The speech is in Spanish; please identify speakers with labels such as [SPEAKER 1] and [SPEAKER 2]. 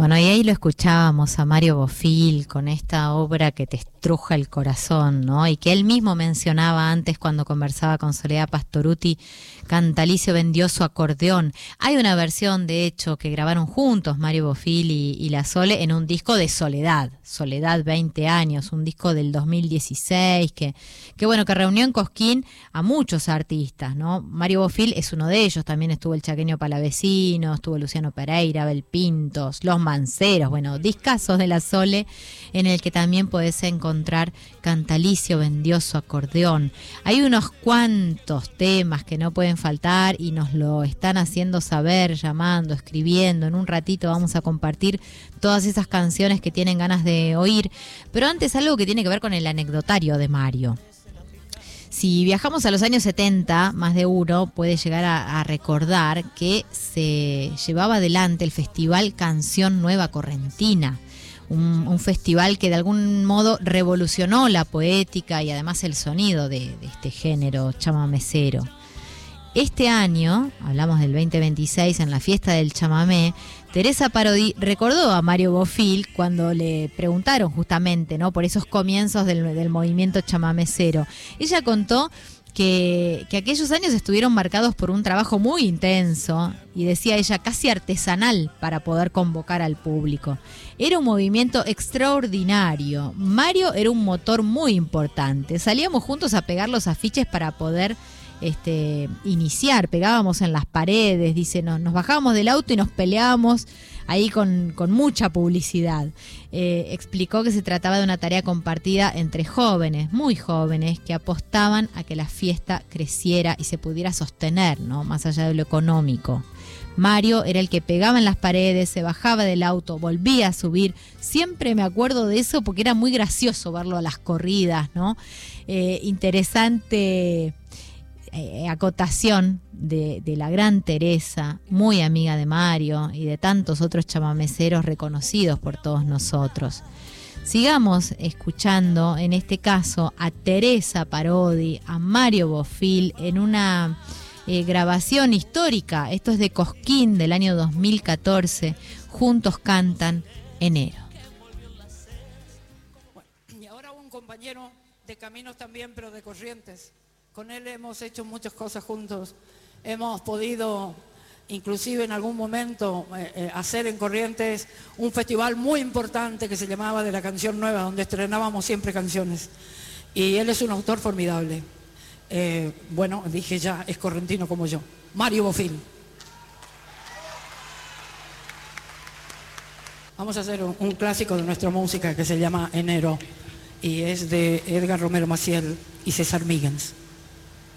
[SPEAKER 1] Bueno, y ahí lo escuchábamos a Mario Bofill con esta obra que te estruja el corazón, ¿no? Y que él mismo mencionaba antes cuando conversaba con Soledad Pastorutti, Cantalicio vendió su acordeón. Hay una versión, de hecho, que grabaron juntos Mario Bofill y la Sole en un disco de Soledad 20 años, un disco del 2016, que bueno, que reunió en Cosquín a muchos artistas, ¿no? Mario Bofill es uno de ellos, también estuvo el chaqueño Palavecino, estuvo Luciano Pereira, Abel Pintos, Los Manceros, bueno, discazos de la Sole, en el que también podés encontrar Cantalicio vendió su acordeón. Hay unos cuantos temas que no pueden faltar y nos lo están haciendo saber, llamando, escribiendo. En un ratito vamos a compartir todas esas canciones que tienen ganas de oír, pero antes algo que tiene que ver con el anecdotario de Mario. Si viajamos a los años 70, más de uno puede llegar a recordar que se llevaba adelante el Festival Canción Nueva Correntina, un festival que de algún modo revolucionó la poética y además el sonido de este género chamamecero. Este año, hablamos del 2026, en la fiesta del chamamé, Teresa Parodi recordó a Mario Bofill cuando le preguntaron justamente, ¿no?, por esos comienzos del movimiento chamamecero. Ella contó que aquellos años estuvieron marcados por un trabajo muy intenso y, decía ella, casi artesanal para poder convocar al público. Era un movimiento extraordinario. Mario era un motor muy importante. Salíamos juntos a pegar los afiches para poder iniciar, pegábamos en las paredes, dice, nos bajábamos del auto y nos peleábamos ahí con mucha publicidad. Explicó que se trataba de una tarea compartida entre jóvenes, muy jóvenes, que apostaban a que la fiesta creciera y se pudiera sostener, ¿no?, más allá de lo económico. Mario era el que pegaba en las paredes, se bajaba del auto, volvía a subir. Siempre me acuerdo de eso porque era muy gracioso verlo a las corridas, ¿no? Interesante acotación de la gran Teresa, muy amiga de Mario y de tantos otros chamameceros reconocidos por todos nosotros. Sigamos escuchando, en este caso, a Teresa Parodi, a Mario Bofill, en una grabación histórica. Esto es de Cosquín, del año 2014. Juntos cantan Enero.
[SPEAKER 2] Bueno, y ahora un compañero de caminos también, pero de Corrientes. Con él hemos hecho muchas cosas juntos. Hemos podido, inclusive en algún momento, hacer en Corrientes un festival muy importante que se llamaba de la Canción Nueva, donde estrenábamos siempre canciones. Y él es un autor formidable. Bueno, dije ya, es correntino como yo. Mario Bofill. Vamos a hacer un clásico de nuestra música que se llama Enero. Y es de Edgar Romero Maciel y César Míguez.